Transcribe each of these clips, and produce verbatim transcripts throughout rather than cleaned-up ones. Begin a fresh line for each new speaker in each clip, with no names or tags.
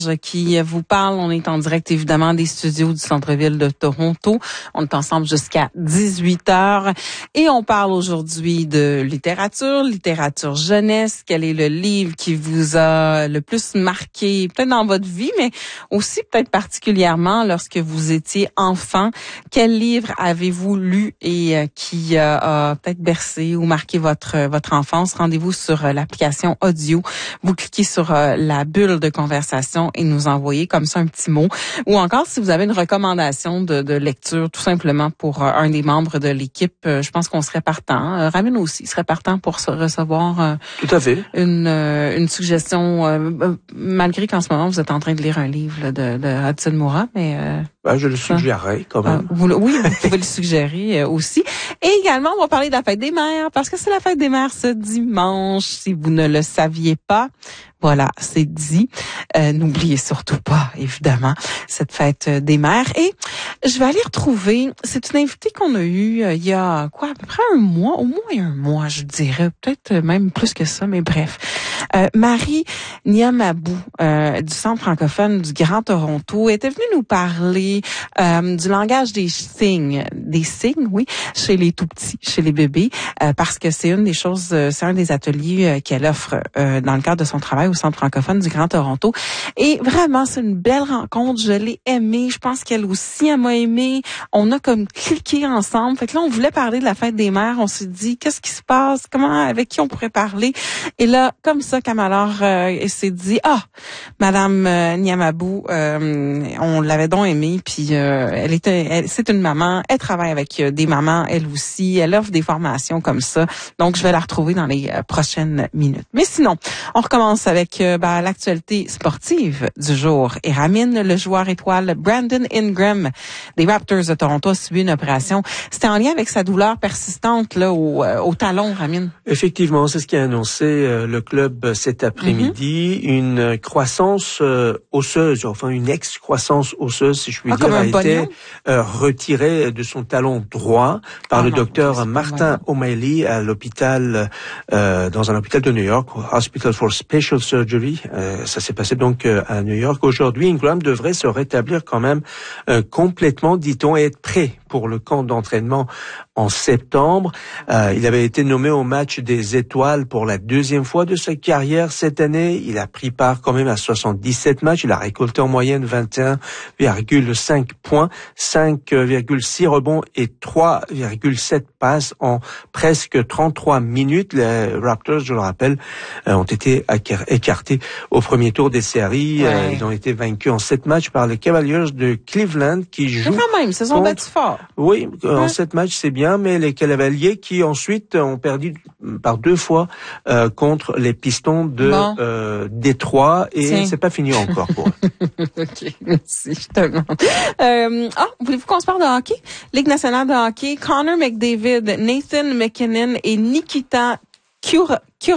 Qui vous parle. On est en direct, évidemment, des studios du centre-ville de Toronto. On est ensemble jusqu'à dix-huit heures et on parle aujourd'hui de littérature, littérature jeunesse. Quel est le livre qui vous a le plus marqué, peut-être dans votre vie, mais aussi peut-être particulièrement lorsque vous étiez enfant? Quel livre avez-vous lu et qui a peut-être bercé ou marqué votre votre enfance? Rendez-vous sur l'application audio. Vous cliquez sur la bulle de conversation et nous envoyer comme ça un petit mot. Ou encore, si vous avez une recommandation de, de lecture, tout simplement pour euh, un des membres de l'équipe, euh, je pense qu'on serait partant. Euh, Ramin aussi serait partant pour se recevoir euh,
tout à fait.
une, euh, une suggestion, euh, euh, malgré qu'en ce moment, vous êtes en train de lire un livre là, de, de Hudson Moura, mais... Euh,
ben, je le suggérerais quand même.
Euh, vous, oui, vous pouvez le suggérer euh, aussi. Et également, on va parler de la fête des mères, parce que c'est la fête des mères ce dimanche, si vous ne le saviez pas. Voilà, c'est dit. Euh, n'oubliez surtout pas, évidemment, cette fête des mères. Et je vais aller retrouver, c'est une invitée qu'on a eue euh, il y a quoi, à peu près un mois, au moins un mois, je dirais, peut-être même plus que ça, mais bref. Euh, Marie Niamabou, euh, du Centre francophone du Grand Toronto, était venue nous parler euh, du langage des signes, des signes, oui, chez les tout-petits, chez les bébés, euh, parce que c'est une des choses, euh, c'est un des ateliers euh, qu'elle offre euh, dans le cadre de son travail au Centre francophone du Grand Toronto. Et vraiment, c'est une belle rencontre. Je l'ai aimée. Je pense qu'elle aussi, elle m'a aimée. On a comme cliqué ensemble. Fait que là, on voulait parler de la fête des mères. On s'est dit, qu'est-ce qui se passe? Comment, avec qui on pourrait parler? Et là, comme ça, Kamalor euh, s'est dit, ah, Madame euh, Niamabou, euh, on l'avait donc aimée. Puis euh, elle était, elle, c'est une maman. Elle travaille avec euh, des mamans, elle aussi. Elle offre des formations comme ça. Donc, je vais la retrouver dans les euh, prochaines minutes. Mais sinon, on recommence avec avec euh, ben, l'actualité sportive du jour. Et Ramin, le joueur étoile Brandon Ingram des Raptors de Toronto, a subi une opération. C'était en lien avec sa douleur persistante là au, euh, au talon, Ramin.
Effectivement, c'est ce qu'a annoncé euh, le club cet après-midi. Mm-hmm. Une croissance euh, osseuse, enfin une ex-croissance osseuse, si je puis
ah,
dire, a été euh, retirée de son talon droit par ah, le non, docteur Martin O'Malley à l'hôpital, euh, dans un hôpital de New York, Hospital for Special Surgery. Euh, ça s'est passé donc euh, à New York. Aujourd'hui, Ingram devrait se rétablir quand même euh, complètement, dit-on, et être prêt pour le camp d'entraînement en septembre. Euh, il avait été nommé au match des étoiles pour la deuxième fois de sa carrière cette année. Il a pris part quand même à soixante-dix-sept matchs. Il a récolté en moyenne vingt et un virgule cinq points, cinq virgule six rebonds et trois virgule sept passes en presque trente-trois minutes. Les Raptors, je le rappelle, euh, ont été écartés au premier tour des séries.
Ouais.
Euh, ils ont été vaincus en sept matchs par les Cavaliers de Cleveland qui jouent...
Mais quand même, ils se sont
contre...
battus fort.
Oui, en
ouais.
sept matchs, c'est bien, mais les Cavaliers qui ensuite ont perdu par deux fois euh, contre les Pistons de bon. euh, Détroit et Tiens. c'est pas fini encore pour eux.
OK, merci, je te demande. Euh, ah, voulez-vous qu'on se parle de hockey? Ligue nationale de hockey, Connor McDavid, Nathan MacKinnon et Nikita Kucherov.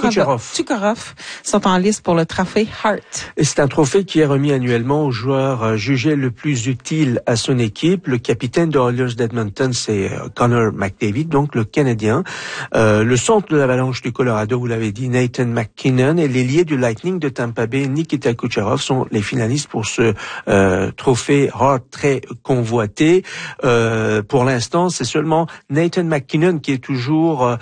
Kucherov sont en liste pour le trophée Hart.
Et c'est un trophée qui est remis annuellement au joueur jugé le plus utile à son équipe. Le capitaine des Oilers d'Edmonton, c'est Connor McDavid, donc le Canadien. Euh, le centre de l'Avalanche du Colorado, vous l'avez dit, Nathan MacKinnon, et l'ailier du Lightning de Tampa Bay, Nikita Kucherov, sont les finalistes pour ce euh, trophée Hart très convoité. Euh, pour l'instant, c'est seulement Nathan MacKinnon qui est toujours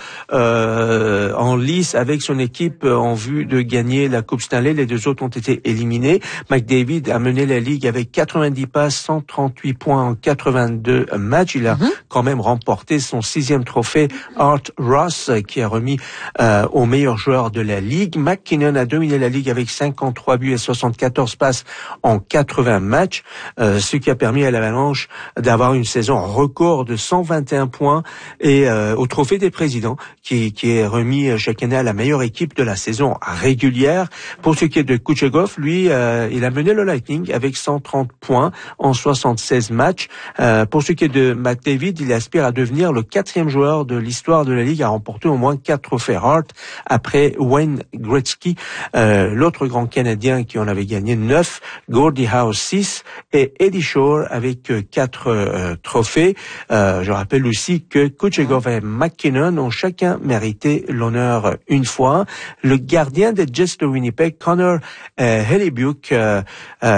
euh, en lice avec son équipe en vue de gagner la Coupe Stanley. Les deux autres ont été éliminés. McDavid a mené la Ligue avec quatre-vingt-dix passes, cent trente-huit points en quatre-vingt-deux matchs. Il a mm-hmm. quand même remporté son sixième trophée Art Ross, qui a remis euh, au meilleur joueur de la Ligue. MacKinnon a dominé la Ligue avec cinquante-trois buts et soixante-quatorze passes en quatre-vingts matchs, euh, ce qui a permis à l'Avalanche d'avoir une saison record de cent vingt et un points et euh, au trophée des présidents qui, qui est remis chaque année à la meilleure équipe de la saison régulière. Pour ce qui est de Kucherov, lui, euh, il a mené le Lightning avec cent trente points en soixante-seize matchs. Euh, pour ce qui est de McDavid, il aspire à devenir le quatrième joueur de l'histoire de la Ligue à remporter au moins quatre trophées Hart après Wayne Gretzky, euh, l'autre grand Canadien qui en avait gagné neuf, Gordie Howe six et Eddie Shore avec euh, quatre euh, trophées. Euh, je rappelle aussi que Kucherov et MacKinnon ont chacun mérité l'honneur une fois. Le gardien des Jets de Winnipeg, Connor euh, Hellebuyck, euh, euh,